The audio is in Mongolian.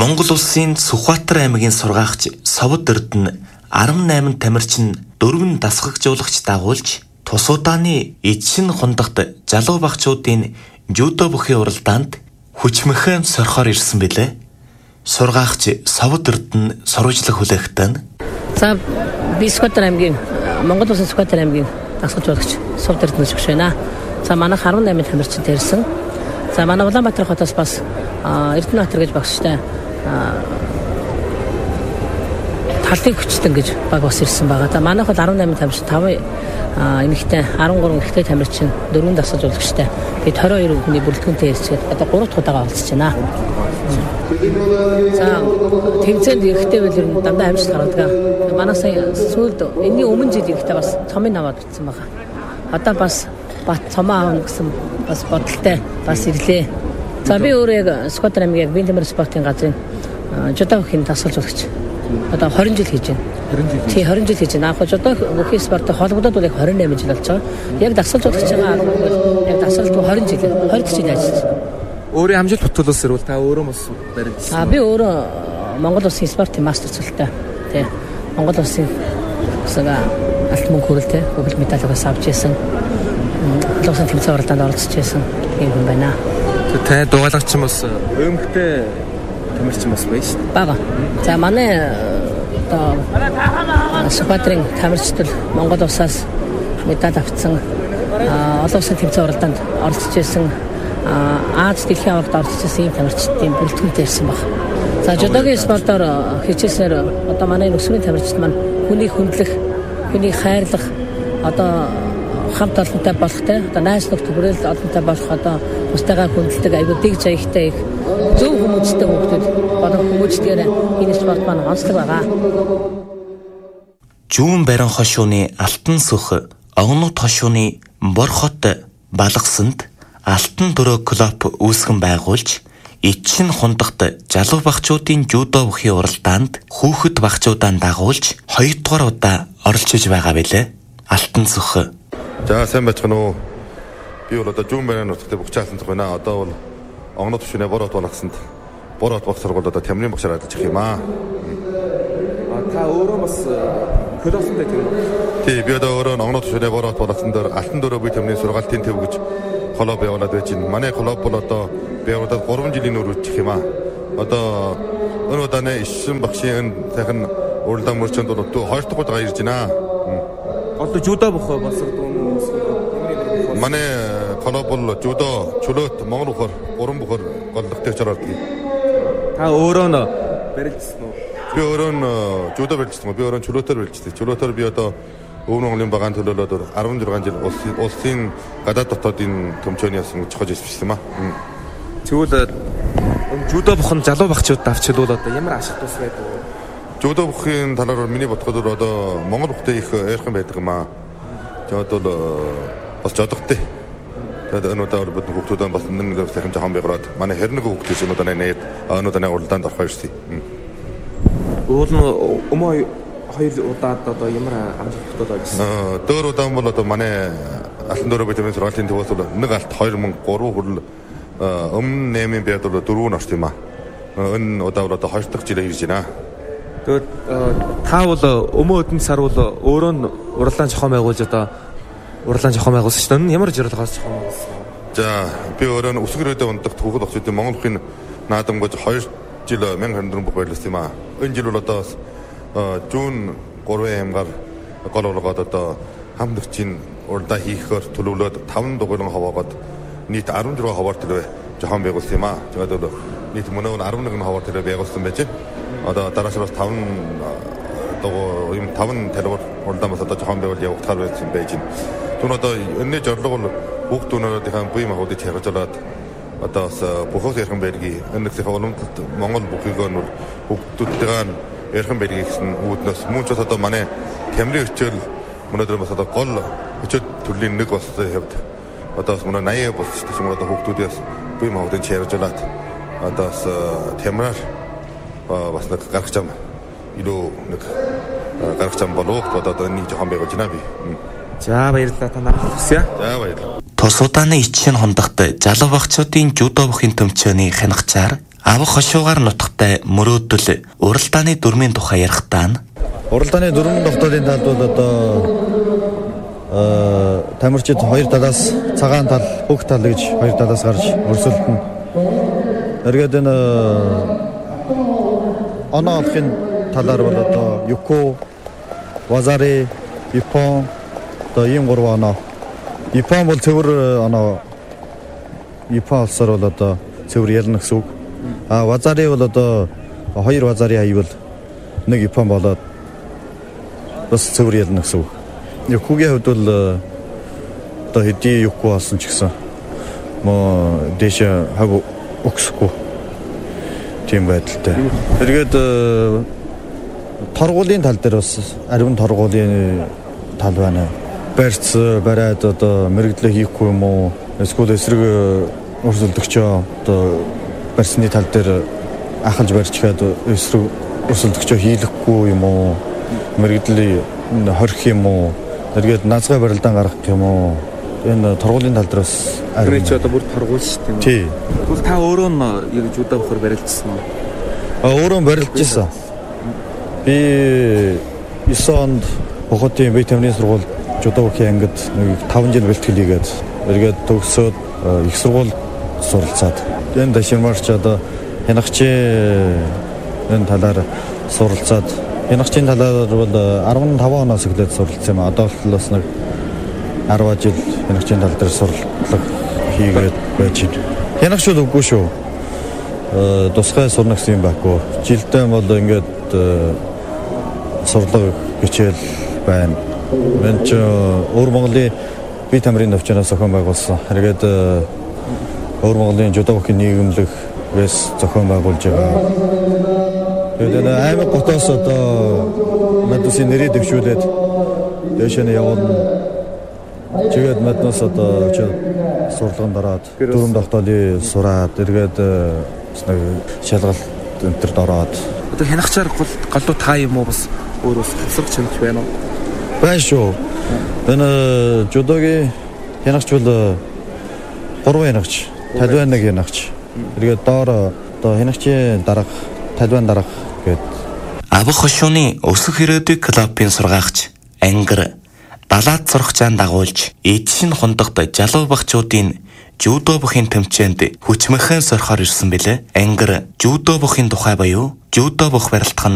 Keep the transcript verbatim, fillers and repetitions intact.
Монгол улсын Сүхбаатар аймгийн сургаагч Совд Эрдэнэ арван найман тамирчин дөрвөн дасгагжуулагч дагуулж тус удааны эзшин хундагт залуу багчуудын жюдо бүхий уралдаанд хүчмэхэн сорхоор ирсэн билээ. Сургаагч Совд Эрдэнэ сурвалжлах хүлээхтэн. За би Сүхбаатар аймгийн Монгол улсын Сүхбаатар аймгийн дасгагжуулагч Совд Эрдэнэ гэж байна. За манайх арван найман тамирчинтай ирсэн. За манай Улаанбаатар хотоос бас Эрдэнэбаатар гэж багштай талын хүчтэн гэж баг бас ирсэн байгаа. За манайх бол арван найман тамирчин, таван эмэгтэй, арван гурван эмэгтэй тамирчин, дөрвөн дасгагжуулагчтай. Бид хорин хоёр хүний бүрэлдэхүүнтэй ирсгээд одоо гурав дахь удаага олцож байна. За тэмцээнд ирэхдээ бол ер нь дандаа амжилт гаргадаг. Манай сая сүүлд энэний өмнө жил ирэхдээ бас цомын аваад ирсэн байгаа. Одоо бас бат цомоо аавна гэсэн бас бодолтой бас ирлээ. За би өөрөө яг Сүхбаатар аймгийн яг Бинтэмэр спортын газрын жудо бүхийн дасгалжуулагч. Одоо хорин жил хийж байна. Тий хорин жил хийж байна. Яг жудо бүхийн спорттой холбогдоод бол яг хорин найман жил болж байгаа. Яг дасгалжуулагч байгаа бол яг дасгалт хорин жил, хорин жил ажиллаж байна. Өөрийн амжилт бүтээлээс ирвэл та өөрөө бас баримтсан. А би өөрөө Монгол улсын спортын мастер цолтой. Тий Монгол улсын сага алт мөнгө хүрэлтэй хөвөл медаль авч ирсэн. Улсын тэмцээн уралдаанд оролцож байсан юм хүн байна. Тэ дугаалагч бас өмгтэй тамирчин бас байна шүү дээ. Бага. За манай одоо Сүхбаатарын тамирчид Монгол улсаас медаль авсан олон улсын тэмцээн уралдаанд оролцож байсан Аз дэлхийн аваргад оролцож байсан ийм тамирчдын бүрэлдэхүүнтэй ирсэн баг. За жудогийн спортоор хичээснээр одоо манай өсвөрийн тамирчид маань хүний хүндлэх, хүний хайрлах одоо хамт олонтой болохтэй одоо найз нөхдөд бүрэл олонтой болох одоо бусдаагаа хүндэлдэг аюул дэг заягтай их зөв хүмүүсттэй хүмүүс болон хүмүүстээр энэ спорт маань онцлог байгаа. Жүүн барин хошууны алтан сүх огнот хошууны бор хот балгасанд алтан дөрөө клуб үүсгэн байгуулж эцшин хундагт залуу багчуудын жюдо бүхий уралдаанд хүүхэд багчуудаа дагуулж хоёрдугаар удаа оролцож байгаа билээ. Алтан сүх. За сайн байцгаана уу. Би бол одоо жүүн барин нутагт бүгчаасан цог байна. Одоо бол огнот хошууны бор хот балгасанд бор хот баг сургуульд одоо тамирын багшаар ажиллаж их юм аа. А та өөрөө бас клубтай тийм үү? Тий, би одоо өөрөө огнот хошууны бор хот балгасан дээр алтан дөрөө бие тамирын сургаалтын төв гэж клуб явуулаад байж байна. Манай клуб бол одоо явуулаад гурван жилийн өмнө үчих юм аа. Одоо өнөө удааны эшин багшийн сайхан уралдаан мөрчөнд бол хоёр дахь удаа ирж байна. Одоо жудо бохоо болсоо манай клуб бол жудо, чөлөөт, монгол бохор, гурван бохор голлогтой чараад. Та өөрөө нь барилдсан уу? Би өөрөө нь жудо барилдсан. Би өөрөө чөлөөтөр барилдсан. Чөлөөтөр би одоо Өвөр Монголын багаан төлөөлөд арван зургаан жил улсын гадаад дотоодын төмчөөний ясан чухаж ирсэн юм аа. Тэгвэл жудо бохын залуу багчууд авчилвал одоо ямар ашиг тус байдаг вэ? Жудо бохын талаар миний бодоход одоо монгол бохтой их ойрхон байдаг юм аа. Тэгээд бол бас жодогтой. Тэгээд өнөөдөр бид хүүхдүүд бас нэг сайхан жоохон байграад манай хэрнэг хүүхдүүд өнөөдөр нээд өнөөдөр уралдаанд орох ирсэн. Уул нь өмнө хоёр удаад одоо ямар амжилт тогтоолоо гэсэн. Дөр удаан бол одоо манай алтан дөрөө бие тамирын сургаалтын төвөөс бол нэг алт хоёр мянга гурван хүрэл өмнө наймын байд бол дөрөв нь орсон юм аа. Энэ удаа бол одоо хоёр дахь жилээр ирж байна. Тэгээд та бол өмнө өдөн сар бол өөрөө нь уралдаан зохион байгуулж одоо уралдаан зохион байгуулсан шүү дээ. Ямар зорилгоос зохион байгуулсан? За би өөрөө нь өсгөрөөдөө ундагт хүүхэд багчуудын Монгол бүхний наадамгаж хоёр жил мянган дөрвөн бүх байрлуулсан юм аа. Энэ жил бол одоо Жүүн гурван аймгаар гол ургоод одоо хамтлагчийн уралдаа хийхээр төлөвлөөд таван дугуйлан хаваагаад нийт арван зургаан хаваар төлөө жоохон байгуулсан юм аа. Тэгээд бол нийт мөнөө арван нэгэн хаваар төлөө байгуулсан байж. Одоо дарааш бас таван дугуй юм таван талбар уралдаан бас одоо жоохон байгуул явагдахаар байсан байж. Түн одоо өнөө зорилго бол хүүхдүүнүүдийн бие махбодыг чаргалжуулаад одоо бохос ярхан байлги энэсээ хаваламжлалт Монгол бүхийгөө нь хүүхдүүдтэйгээ ярхан байлги гэсэн үүднээс мөн ч одоо манай тамирын хичээл өнөөдөр бас одоо гол хичээл төрлийн нэг бас хэвд одоо бас манай наяа болсон ч гэсэн одоо хүүхдүүдээс бие махбодыг чаргалжуулаад одоо бас тамираар бас нэг гаргаж ам илүү нэг гаргаж ам болов одоо нэг жоохон байгуулж байна би. За баярлалаа та нарт хүсье. За баярлалаа. Тус удааны эцшин хундагт залуу багчуудын жудо бүхий төмчөөний хянагчаар Авах хошуугаар нутагтай мөрөөдөл уралдааны дүрмийн тухай ярихдаа нь уралдааны дүрмийн тогтоолын талд бол одоо тамирчид хоёр талаас цагаан тал, бүх тал гэж хоёр талаас гарч өрсөлдөн. Эргээд энэ оноо олохын талаар бол одоо Юко, Вазари, Япон одоо ийм гурван оноо. Япон бол цэвэр оноо. Япон улсаар бол одоо цэвэр ялна гэсэн үг. А Вазари бол одоо хоёр Вазари хайвал нэг Япон болоод бас цэвэр ялна гэсэн үг. Юкогийн хувьд бол одоо хэдий Юко болсон ч гэсэн мо дэше хаг өгсөхгүй тийм байдалтай. Тэргээд торгуулийн тал дээр бас ариун торгуулийн тал байна. Барьц бариад одоо мэрэгдлээ хийхгүй юм уу? Эсвэл эсрэг өрсөлдөгчөө одоо барьсны тал дээр ахалж барьчихад эсрэг өрсөлдөгчөө хийлэхгүй юм уу? Мэрэгдлийн хорих юм уу? Тэргээд назгай барилдаан гаргах юм уу? Энэ торгуулийн тал дээр бас ариун ч одоо бүр торгуул шүү дээ. Тий. Тэгвэл та өөрөө нь яг жудаа бохор барилдсан уу? А өөрөө барилдажсэн. Би девять онд Бохотын бие тамирын сургууль жудаа бохын ангид нэг таван жил бэлтгэл хийгээд эргээд төгсөөд их сургууль суралцаад энэ даширмаарч одоо хянагчийн энэ талаар суралцаад хянагчийн талаар бол15 оноос эхлээд суралцсан юм. Одоо л бас нэг арван жил хянагчийн тал дээр сурлага хийгээд байж байна. Хянагчуд үгүй шүү. Э тусгай сурна гэсэн юм байхгүй. Жилдээ бол ингээд сурлага хичээл байна. Мен ч Өвөр Монголын бие тамирын навчнаас зохион байгуулсан. Харгээд Өвөр Монголын жудаа бохын нийгэмлэг вэс зохион байгуулж байгаа. Тэгээд аймаг готоос одоо мэдээсээ нэрийг дэвшүүлээд дэшэнэ явуулна. Тэгээд мэднээс одоо сурлаганд ороод дөрөв тогтоолын сураад эргээд нэг шалгалт энтерд ороод одоо хянагчаар галуу та юм уу бас өөрөөс тасрах чанарч байна уу? Байна шүү. Энэ жудогийн хянагч бол гурван хянагч, талбай нэг хянагч. Эргээд доор одоо хянагчийн дарга, талбай дарга гээд авах хошууны өсөх ирээдүйг клубын сургаагч Ангар далаад сурахчаан дагуулж эдшин хондогт жалуу багчуудын жудо бохын тэмцээнд хүчмэхэн сорхоор ирсэн билээ. Ангар жудо бохын тухай буюу жудо бох барилдах нь